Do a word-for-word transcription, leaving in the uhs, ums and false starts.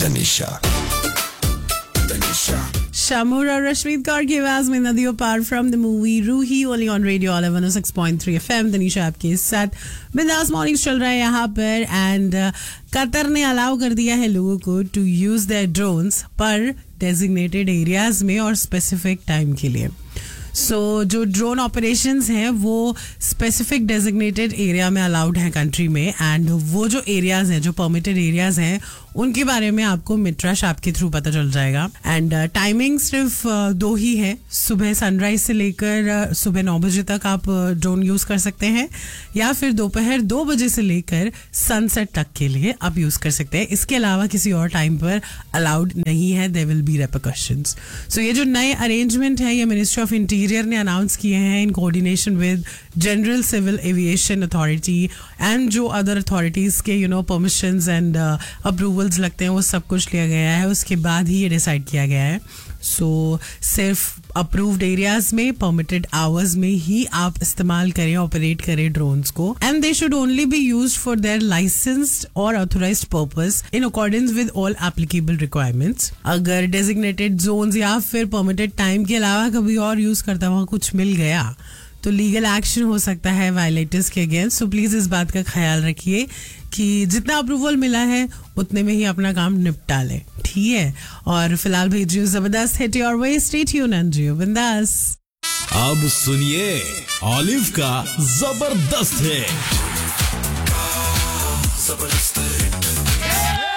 Tanisha Tanisha Shamur और रश्मीत कौर की आवाज में नदियों पार from the movie Ruhi only on radio one O six point three FM. Tanisha आपके साथ बिंदास मॉर्निंग्स चल रहा है यहाँ पर एंड कतर ने अलाउ कर दिया है लोगों को टू यूज देयर ड्रोन्स पर डेजिग्नेटेड एरियाज में और स्पेसिफिक टाइम के लिए। सो so, जो ड्रोन ऑपरेशंस हैं वो स्पेसिफिक डेजिग्नेटेड एरिया में अलाउड है कंट्री में एंड वो जो एरियाज हैं जो परमिटेड एरियाज हैं उनके बारे में आपको मिट्राश ऐप के थ्रू पता चल जाएगा। एंड टाइमिंग uh, सिर्फ uh, दो ही है, सुबह सनराइज से लेकर uh, सुबह नौ बजे तक आप ड्रोन uh, यूज कर सकते हैं या फिर दोपहर दो बजे से लेकर सनसेट तक के लिए आप यूज कर सकते हैं। इसके अलावा किसी और टाइम पर अलाउड नहीं है, देयर विल बी रेपरकशंस। सो ये जो नए अरेंजमेंट है ये मिनिस्ट्री ऑफ इंटीरियर ने अनाउंस किए हैं in coordination with general civil aviation authority and जो अदर अथॉरिटीज के you know permissions and approvals लगते हैं वो सब कुछ लिया गया है, उसके बाद ही ये डिसाइड किया गया है। सो so, सिर्फ अप्रूव्ड एरियाज में परमिटेड आवर्स में ही आप इस्तेमाल करें, ऑपरेट करें ड्रोन्स को and they should only be used for their licensed और authorised purpose in accordance with all applicable requirements. अगर डेजिग्नेटेड जोन्स या फिर परमिटेड टाइम के अलावा कभी और यूज करता हुआ कुछ मिल गया तो लीगल एक्शन हो सकता है वायलेटर्स के अगेंस्ट। सो प्लीज इस बात का ख्याल रखिए कि जितना अप्रूवल मिला है उतने में ही अपना काम निपटा लें, ठीक है। और फिलहाल भेजियो जबरदस्त hit your way, stay tuned and जियो बिंदास। अब सुनिए ऑलिव का जबरदस्त है।